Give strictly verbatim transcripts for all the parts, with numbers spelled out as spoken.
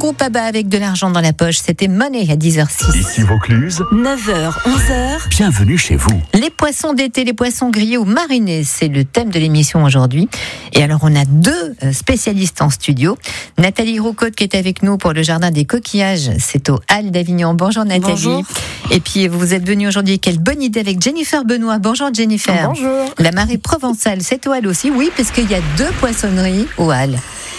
groupe ABBA avec de l'argent dans la poche, c'était Money à dix heures six. Ici Vaucluse, neuf heures, onze heures. Bienvenue chez vous. Les poissons d'été, les poissons grillés ou marinés, c'est le thème de l'émission aujourd'hui. Et alors on a deux spécialistes en studio. Nathalie Roucotte qui est avec nous pour le jardin des coquillages, c'est au Halles d'Avignon. Bonjour Nathalie. Bonjour. Et puis vous êtes venue aujourd'hui, quelle bonne idée, avec Jennifer Benoît. Bonjour Jennifer. Bonjour. La marée provençale, c'est au Halles aussi, oui, parce qu'il y a deux poissonneries au Halles.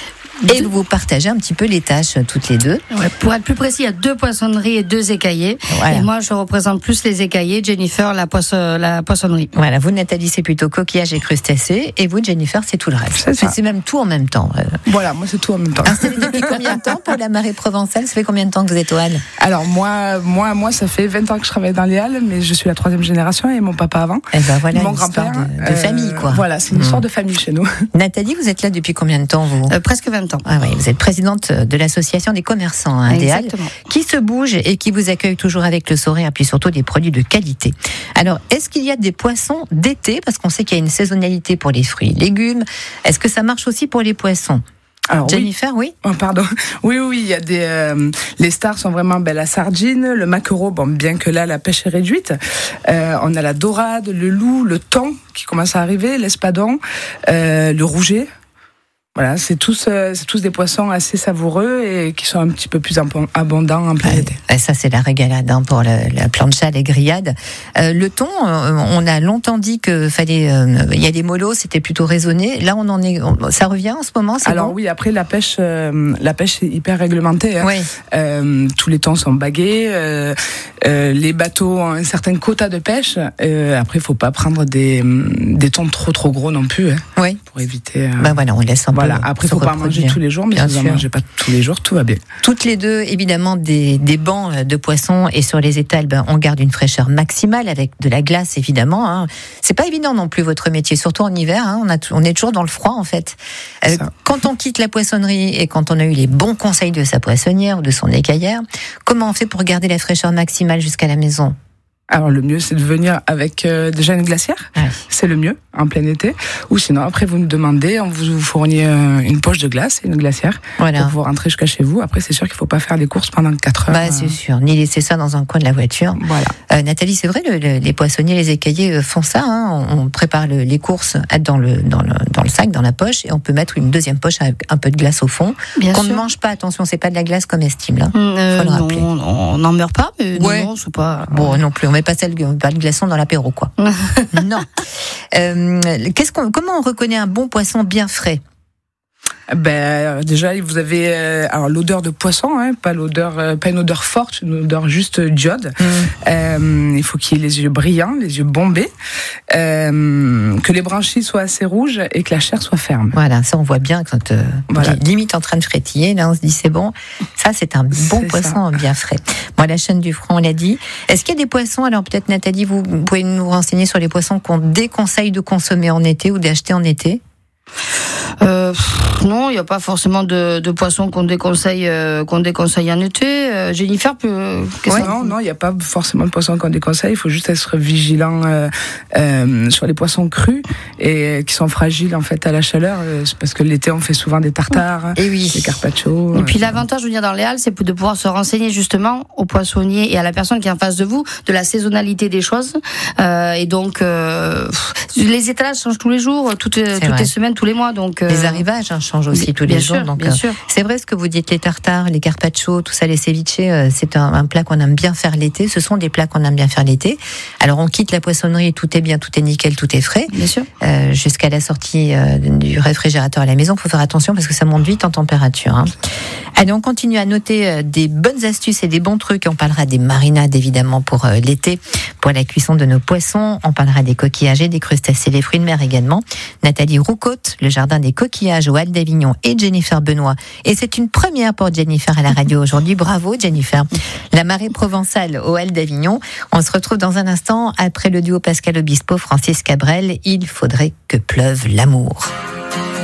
Et vous partagez un petit peu les tâches toutes les deux. Ouais, pour être plus précis, il y a deux poissonneries et deux écaillés. Voilà. Et moi, je représente plus les écaillés. Jennifer, la, poisse- la poissonnerie. Voilà, vous Nathalie, c'est plutôt coquillages et crustacés. Et vous Jennifer, c'est tout le reste. C'est ça. C'est même tout en même temps. Voilà, moi c'est tout en même temps. Installé depuis combien de temps pour la marée provençale? Ça fait combien de temps que vous êtes au Halles? Alors moi, moi, moi, ça fait vingt ans que je travaille dans les Halles, mais je suis la troisième génération et mon papa avant. Eh ben voilà, mon une grand-père. histoire de, de famille, quoi. Voilà, c'est une Mmh. histoire de famille chez nous. Nathalie, vous êtes là depuis combien de temps, vous? Euh, presque vingt ans. Ah oui, vous êtes présidente de l'association des commerçants hein, des Halles, Exactement. qui se bouge et qui vous accueille toujours avec le sourire et puis surtout des produits de qualité. Alors, est-ce qu'il y a des poissons d'été? Parce qu'on sait qu'il y a une saisonnalité pour les fruits et légumes. Est-ce que ça marche aussi pour les poissons? Alors, Jennifer, oui, oui. Oh, pardon. Oui, oui, il y a des. Euh, les stars sont vraiment ben, la sardine, le maquereau. Bon, bien que là la pêche est réduite. Euh, on a la dorade, le loup, le thon qui commence à arriver, l'espadon, euh, le rouget. Voilà, c'est tous, euh, c'est tous des poissons assez savoureux et qui sont un petit peu plus abondants en plein ouais, été. ça c'est la régalade hein, pour la, la plancha, les grillades. Euh, le thon, euh, on a longtemps dit que fallait, euh, il y a des mollos, c'était plutôt raisonné. Là, on en est, on, ça revient en ce moment. C'est Alors bon oui, après la pêche, euh, la pêche est hyper réglementée. Hein. Oui. Euh, tous les thons sont bagués. Euh, euh, les bateaux ont un certain quota de pêche. Euh, après, il faut pas prendre des des thons trop trop gros non plus. Hein, Oui. pour éviter. Euh... Ben voilà, on laisse un peu. Voilà. Après, il faut pas manger tous les jours, mais bien si vous en sûr. mangez pas tous les jours, tout va bien. Toutes les deux, évidemment, des, des bancs de poissons et sur les étals, ben, on garde une fraîcheur maximale avec de la glace, évidemment. Hein. C'est pas évident non plus votre métier, surtout en hiver. Hein. On, a, on est toujours dans le froid, en fait. Euh, quand on quitte la poissonnerie et quand on a eu les bons conseils de sa poissonnière ou de son écaillère, comment on fait pour garder la fraîcheur maximale jusqu'à la maison? Alors le mieux c'est de venir avec euh, déjà une glacière, ouais. C'est le mieux en plein été. Ou sinon après vous nous demandez, on vous fournit euh, une poche de glace et une glacière voilà. pour pouvoir rentrer jusqu'à chez vous. Après c'est sûr qu'il faut pas faire des courses pendant quatre heures. Bah c'est sûr, ni laisser ça dans un coin de la voiture. Voilà. Euh, Nathalie, c'est vrai, le, le, les poissonniers, les écaillers font ça. Hein. On, on prépare le, les courses dans le, dans, le, dans le sac, dans la poche, et on peut mettre une deuxième poche avec un peu de glace au fond. Bien qu'on sûr. ne mange pas. Attention, c'est pas de la glace comestible. Hein. Euh, Faut le rappeler. non, on n'en meurt pas, mais Ouais. non, c'est pas. Bon, non plus, on met pas celle, on met pas de glaçon dans l'apéro, quoi. Non. Euh, qu'est-ce qu'on, comment on reconnaît un bon poisson bien frais? Ben déjà vous avez euh, alors l'odeur de poisson, hein, pas l'odeur, euh, pas une odeur forte, une odeur juste d'iode. Mmh. Euh, il faut qu'il y ait les yeux brillants, les yeux bombés, euh, que les branchies soient assez rouges et que la chair soit ferme. Voilà, ça on voit bien quand euh, voilà. limite en train de frétiller. Là on se dit c'est bon, ça c'est un bon c'est poisson ça. bien frais. Bon, la chaîne du front on l'a dit. Est-ce qu'il y a des poissons, alors peut-être Nathalie vous pouvez nous renseigner sur les poissons qu'on déconseille de consommer en été ou d'acheter en été? Euh, non, il n'y a pas forcément de, de poissons qu'on déconseille, euh, qu'on déconseille en été. Euh, Jennifer, peut, ouais, non, non, il n'y a pas forcément de poissons qu'on déconseille. Il faut juste être vigilant euh, euh, sur les poissons crus et qui sont fragiles en fait à la chaleur. Euh, parce que l'été on fait souvent des tartares, et oui. des carpaccio. Et puis l'avantage de venir dans les Halles, c'est de pouvoir se renseigner justement aux poissonniers et à la personne qui est en face de vous de la saisonnalité des choses. Euh, et donc euh, les étalages changent tous les jours, toutes, toutes les semaines, tous les mois. Donc euh... les arrivages hein, changent aussi tous les sûr, jours. Donc bien euh, sûr. c'est vrai ce que vous dites, les tartares, les carpaccio, tout ça, les ceviches, euh, c'est un, un plat qu'on aime bien faire l'été. Ce sont des plats qu'on aime bien faire l'été. Alors on quitte la poissonnerie, tout est bien, tout est nickel, tout est frais. Bien sûr. Euh, jusqu'à la sortie euh, du réfrigérateur à la maison, il faut faire attention parce que ça monte vite en température. Hein. Allez, on continue à noter euh, des bonnes astuces et des bons trucs. On parlera des marinades évidemment pour euh, l'été, pour la cuisson de nos poissons. On parlera des coquillages et des crustacés, les fruits de mer également. Nathalie Roucotte, le jardin des coquillages au Halles d'Avignon, et Jennifer Benoît. Et c'est une première pour Jennifer à la radio aujourd'hui. Bravo Jennifer. La marée provençale au Halles d'Avignon. On se retrouve dans un instant après le duo Pascal Obispo, Francis Cabrel. Il faudrait que pleuve l'amour.